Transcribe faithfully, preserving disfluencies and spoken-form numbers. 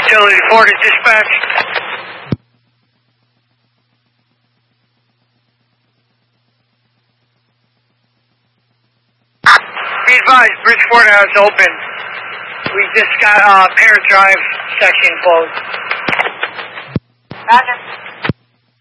Utility four to dispatch. Be advised, Bridgeport is open. We just got uh, Parent Drive section closed. Roger.